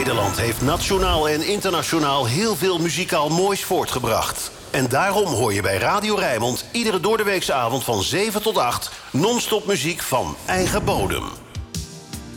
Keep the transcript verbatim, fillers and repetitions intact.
Nederland heeft nationaal en internationaal heel veel muzikaal moois voortgebracht. En daarom hoor je bij Radio Rijnmond iedere doordeweekse avond van zeven tot acht non-stop muziek van eigen bodem.